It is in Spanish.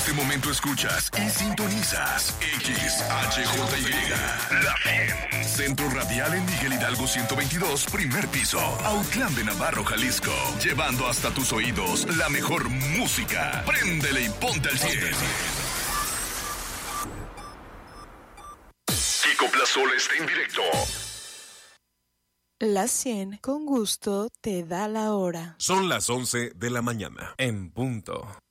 este momento escuchas y sintonizas XHJY, La 100. Centro Radial en Miguel Hidalgo 122, primer piso, Autlán de Navarro, Jalisco. Llevando hasta tus oídos la mejor música. Préndele y ponte al 100. Kiko Plazola está en directo. La 100 con gusto te da la hora. Son las 11 de la mañana, en punto.